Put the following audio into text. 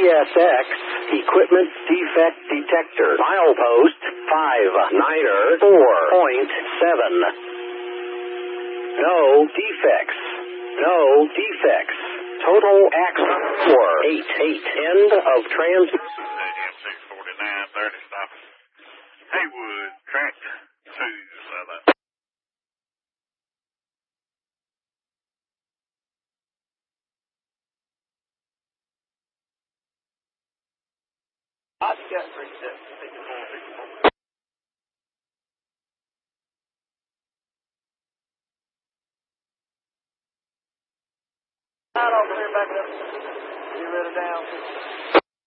CSX Equipment Defect Detector. Milepost 59er 4.7. No defects. No defects. Total accident 488. End of transmission. AM 649, 30 stop. Haywood, track 2. I just got 37, 64. Out over here, back up. Get rid of down.